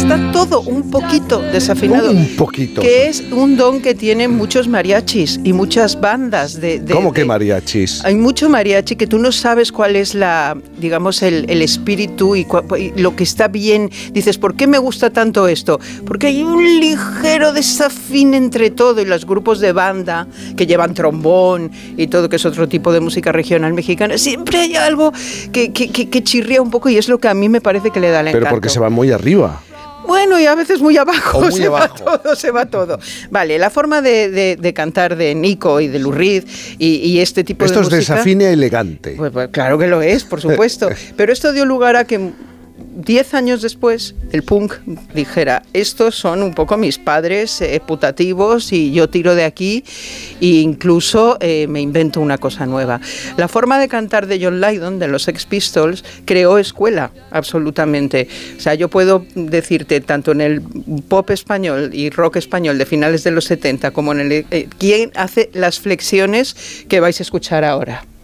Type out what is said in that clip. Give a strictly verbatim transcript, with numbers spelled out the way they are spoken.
está todo un poquito desafinado. Un poquito. Que es un don que tienen muchos mariachis y muchas bandas de... de ¿Cómo de, que mariachis? Hay mucho mariachi que tú no sabes cuál es la, digamos, el, el espíritu y, cua, y lo que está bien. Dices, ¿por qué me gusta tanto esto? Porque hay un ligero desafín entre todo, y los grupos de banda que llevan trombón y todo, que es otro tipo de música regional mexicana, siempre hay algo que, que, que, que chirría un poco, y es lo que a mí me parece que le da el encanto. Pero porque se va muy arriba. Bueno, y a veces muy abajo, o muy se abajo. va todo, se va todo. Vale, la forma de, de, de cantar de Nico y de Lou Reed y, y este tipo esto de música... Esto es desafine elegante. Pues, pues claro que lo es, por supuesto. Pero esto dio lugar a que diez años después el punk dijera, estos son un poco mis padres eh, putativos y yo tiro de aquí e incluso eh, me invento una cosa nueva. La forma de cantar de John Lydon, de los Sex Pistols, creó escuela, absolutamente. O sea, yo puedo decirte, tanto en el pop español y rock español de finales de los setenta, como en el... Eh, ¿quién hace las flexiones que vais a escuchar ahora?